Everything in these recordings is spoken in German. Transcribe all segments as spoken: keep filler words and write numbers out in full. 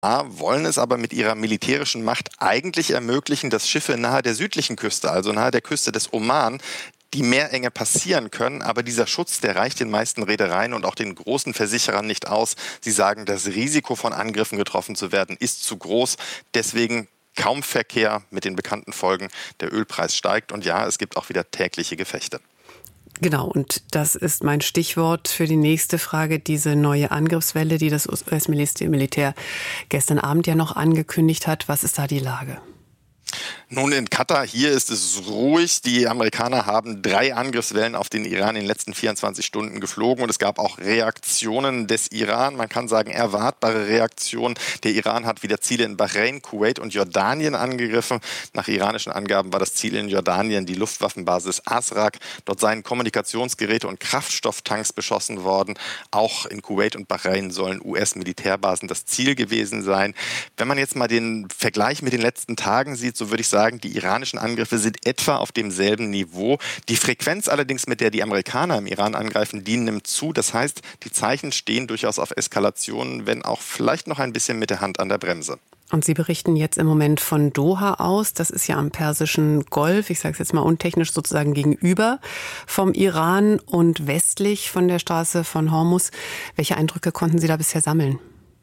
wollen es aber mit ihrer militärischen Macht eigentlich ermöglichen, dass Schiffe nahe der südlichen Küste, also nahe der Küste des Oman, die Meerenge passieren können. Aber dieser Schutz, der reicht den meisten Reedereien und auch den großen Versicherern nicht aus. Sie sagen, das Risiko von Angriffen getroffen zu werden ist zu groß. Deswegen kaum Verkehr mit den bekannten Folgen. Der Ölpreis steigt und ja, es gibt auch wieder tägliche Gefechte. Genau, und das ist mein Stichwort für die nächste Frage, diese neue Angriffswelle, die das U S-Militär gestern Abend ja noch angekündigt hat. Was ist da die Lage? Nun, in Katar, hier ist es ruhig. Die Amerikaner haben drei Angriffswellen auf den Iran in den letzten vierundzwanzig Stunden geflogen und es gab auch Reaktionen des Iran. Man kann sagen, erwartbare Reaktionen. Der Iran hat wieder Ziele in Bahrain, Kuwait und Jordanien angegriffen. Nach iranischen Angaben war das Ziel in Jordanien die Luftwaffenbasis Azraq. Dort seien Kommunikationsgeräte und Kraftstofftanks beschossen worden. Auch in Kuwait und Bahrain sollen U S-Militärbasen das Ziel gewesen sein. Wenn man jetzt mal den Vergleich mit den letzten Tagen sieht, so würde ich sagen, die iranischen Angriffe sind etwa auf demselben Niveau. Die Frequenz allerdings, mit der die Amerikaner im Iran angreifen, die nimmt zu. Das heißt, die Zeichen stehen durchaus auf Eskalationen, wenn auch vielleicht noch ein bisschen mit der Hand an der Bremse. Und Sie berichten jetzt im Moment von Doha aus. Das ist ja am Persischen Golf, ich sage es jetzt mal untechnisch, sozusagen gegenüber vom Iran und westlich von der Straße von Hormuz. Welche Eindrücke konnten Sie da bisher sammeln?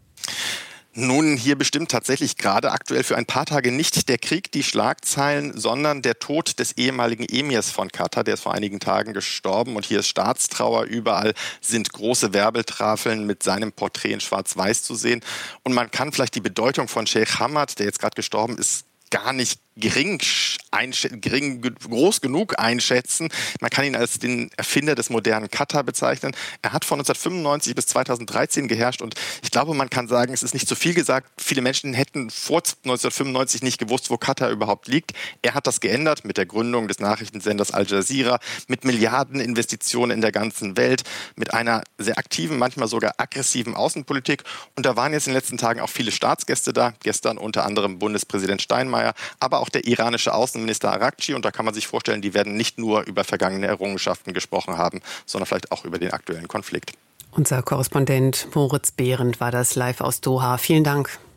Nun, hier bestimmt tatsächlich gerade aktuell für ein paar Tage nicht der Krieg die Schlagzeilen, sondern der Tod des ehemaligen Emirs von Katar. Der ist vor einigen Tagen gestorben und hier ist Staatstrauer. Überall sind große Werbetafeln mit seinem Porträt in Schwarz-Weiß zu sehen. Und man kann vielleicht die Bedeutung von Sheikh Hamad, der jetzt gerade gestorben ist, gar nicht gering, gering groß genug einschätzen. Man kann ihn als den Erfinder des modernen Katar bezeichnen. Er hat von neunzehnhundertfünfundneunzig bis zweitausenddreizehn geherrscht und ich glaube, man kann sagen, es ist nicht zu viel gesagt. Viele Menschen hätten vor neunzehnhundertfünfundneunzig nicht gewusst, wo Katar überhaupt liegt. Er hat das geändert mit der Gründung des Nachrichtensenders Al Jazeera, mit Milliardeninvestitionen in der ganzen Welt, mit einer sehr aktiven, manchmal sogar aggressiven Außenpolitik. Und da waren jetzt in den letzten Tagen auch viele Staatsgäste da. Gestern unter anderem Bundespräsident Steinmeier, aber auch der iranische Außenminister Araghchi. Und da kann man sich vorstellen, die werden nicht nur über vergangene Errungenschaften gesprochen haben, sondern vielleicht auch über den aktuellen Konflikt. Unser Korrespondent Moritz Behrendt war das live aus Doha. Vielen Dank.